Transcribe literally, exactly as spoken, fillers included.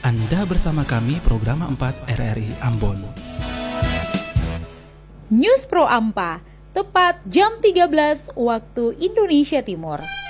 Anda bersama kami program empat R R I Ambon. News Pro Ampa, tepat jam tiga belas waktu Indonesia Timur.